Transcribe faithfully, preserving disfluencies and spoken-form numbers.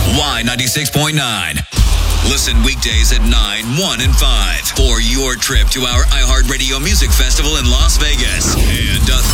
Y ninety-six point nine. Listen weekdays at nine, one, and five for your trip to our iHeartRadio Music Festival in Las Vegas and a